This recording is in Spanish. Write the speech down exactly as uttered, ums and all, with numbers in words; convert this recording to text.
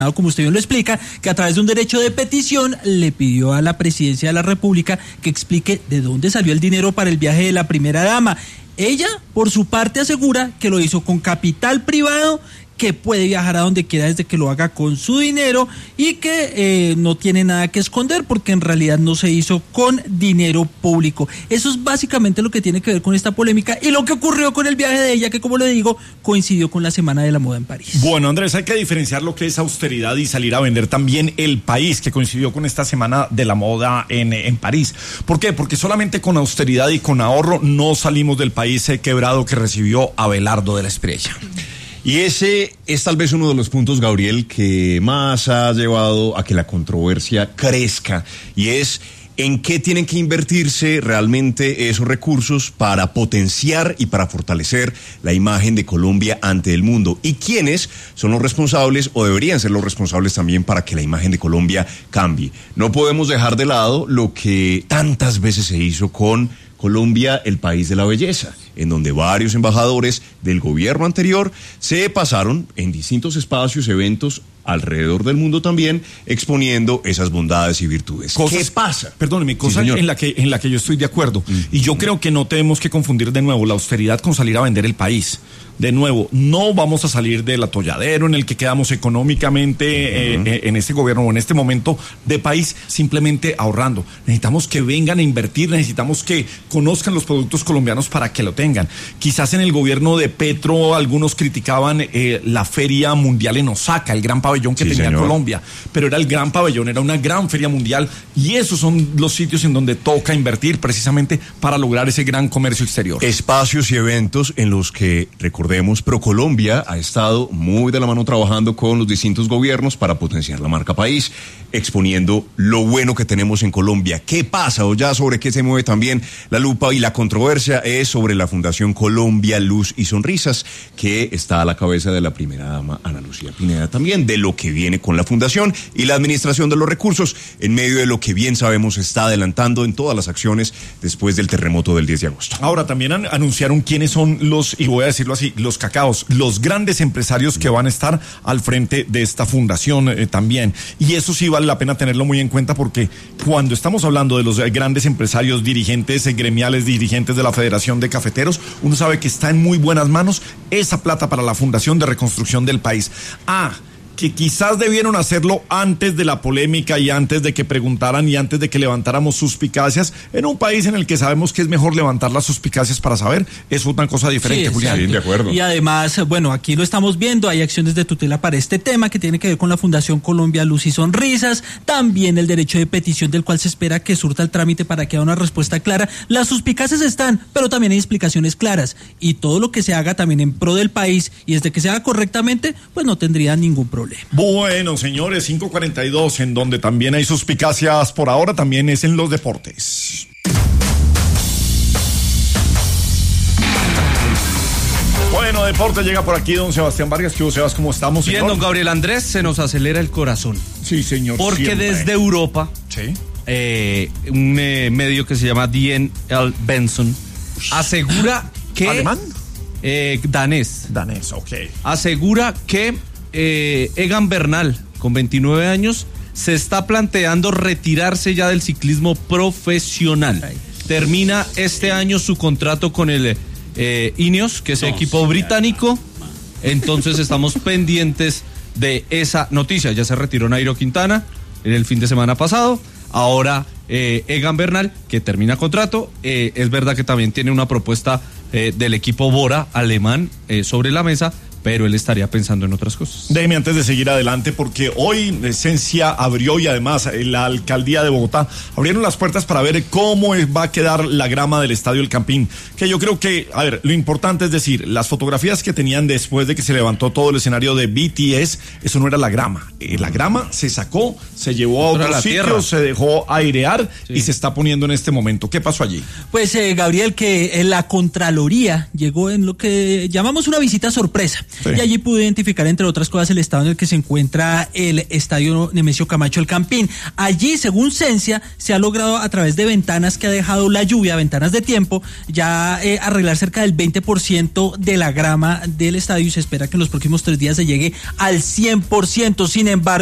como usted bien lo explica, que a través de un derecho de petición le pidió a la presidencia de la República que explique de dónde salió el dinero para el viaje de la primera dama. Ella, por su parte, asegura que lo hizo con capital privado, que puede viajar a donde quiera desde que lo haga con su dinero y que eh, no tiene nada que esconder porque en realidad no se hizo con dinero público. Eso es básicamente lo que tiene que ver con esta polémica y lo que ocurrió con el viaje de ella, que como le digo, coincidió con la Semana de la Moda en París. Bueno, Andrés, hay que diferenciar lo que es austeridad y salir a vender también el país, que coincidió con esta Semana de la Moda en, en París. ¿Por qué? Porque solamente con austeridad y con ahorro no salimos del país quebrado que recibió Abelardo de la Espriella. Y ese es tal vez uno de los puntos, Gabriel, que más ha llevado a que la controversia crezca, y es en qué tienen que invertirse realmente esos recursos para potenciar y para fortalecer la imagen de Colombia ante el mundo, y quiénes son los responsables o deberían ser los responsables también para que la imagen de Colombia cambie. No podemos dejar de lado lo que tantas veces se hizo con Colombia, el país de la belleza, en donde varios embajadores del gobierno anterior se pasaron en distintos espacios, eventos alrededor del mundo también, exponiendo esas bondades y virtudes. Cosas, ¿Qué pasa? Perdóneme, cosa sí, en la que en la que yo estoy de acuerdo. Mm. Y yo creo que no tenemos que confundir de nuevo la austeridad con salir a vender el país. De nuevo, no vamos a salir del atolladero en el que quedamos económicamente uh-huh. eh, en este gobierno o en este momento de país simplemente ahorrando. Necesitamos que vengan a invertir, necesitamos que conozcan los productos colombianos para que lo tengan. Quizás en el gobierno de Petro algunos criticaban eh, la Feria Mundial en Osaka, el gran pabellón que sí, tenía señor. Colombia, pero era el gran pabellón, era una gran feria mundial, y esos son los sitios en donde toca invertir precisamente para lograr ese gran comercio exterior. Espacios y eventos en los que, recordemos, ProColombia ha estado muy de la mano trabajando con los distintos gobiernos para potenciar la marca país, exponiendo lo bueno que tenemos en Colombia. ¿Qué pasa o ya sobre qué se mueve también la lupa y la controversia? Es sobre la Fundación Colombia Luz y Sonrisas, que está a la cabeza de la primera dama Ana Lucía Pineda, también de lo que viene con la fundación y la administración de los recursos, en medio de lo que bien sabemos está adelantando en todas las acciones después del terremoto del diez de agosto. Ahora también an- anunciaron quiénes son los, y voy a decirlo así, los cacaos, los grandes empresarios que van a estar al frente de esta fundación eh, también. Y eso sí vale la pena tenerlo muy en cuenta, porque cuando estamos hablando de los eh, grandes empresarios, dirigentes eh, gremiales, dirigentes de la Federación de Cafeteros, uno sabe que está en muy buenas manos esa plata para la Fundación de Reconstrucción del País. Ah, que quizás debieron hacerlo antes de la polémica y antes de que preguntaran y antes de que levantáramos suspicacias en un país en el que sabemos que es mejor levantar las suspicacias para saber. Es una cosa diferente, sí, Julián. Sí, de acuerdo. Y además, bueno, aquí lo estamos viendo, hay acciones de tutela para este tema que tiene que ver con la Fundación Colombia Luz y Sonrisas, también el derecho de petición del cual se espera que surta el trámite para que haya una respuesta clara. Las suspicacias están, pero también hay explicaciones claras, y todo lo que se haga también en pro del país y desde que se haga correctamente, pues no tendría ningún problema. Bueno, señores, cinco cuarenta y dos, en donde también hay suspicacias por ahora, también es en los deportes. Bueno, deporte, llega por aquí don Sebastián Vargas. ¿Qué hubo, Sebas? ¿Cómo estamos, señor? Bien, don Gabriel Andrés, se nos acelera el corazón. Sí, señor. Porque siempre. desde Europa, ¿sí? eh, un eh, medio que se llama D N L Benson asegura que... ¿Alemán? Eh, danés. Danés, ok. Asegura que eh, Egan Bernal, con veintinueve años, se está planteando retirarse ya del ciclismo profesional. Ay. Termina este año su contrato con el eh, Ineos, que es el no, equipo británico. Entonces estamos pendientes de esa noticia. Ya se retiró Nairo Quintana en el fin de semana pasado. Ahora eh, Egan Bernal, que termina contrato. Eh, es verdad que también tiene una propuesta eh, del equipo Bora alemán eh, sobre la mesa, pero él estaría pensando en otras cosas. Déjeme antes de seguir adelante, porque hoy Esencia abrió, y además la alcaldía de Bogotá abrieron las puertas para ver cómo va a quedar la grama del Estadio El Campín, que yo creo que, a ver, lo importante es decir, las fotografías que tenían después de que se levantó todo el escenario de B T S, eso no era la grama, eh, la grama se sacó, se llevó a otro sitio, tierra. Se dejó airear, sí. Y se está poniendo en este momento. ¿Qué pasó allí? Pues eh, Gabriel, que eh, la Contraloría llegó en lo que llamamos una visita sorpresa. Sí. Y allí pude identificar, entre otras cosas, el estado en el que se encuentra el estadio Nemesio Camacho El Campín. Allí, según Cencia, se ha logrado a través de ventanas que ha dejado la lluvia, ventanas de tiempo, ya eh, arreglar cerca del veinte por ciento de la grama del estadio y se espera que en los próximos tres días se llegue al cien por ciento. Sin embargo,